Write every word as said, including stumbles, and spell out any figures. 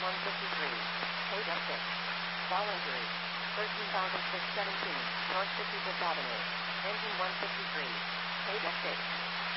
one fifty-three. eight oh six. Ball injury. thirteen thousand six hundred seventeen. North fifty-fifth Avenue. Engine one fifty-three. eight oh six.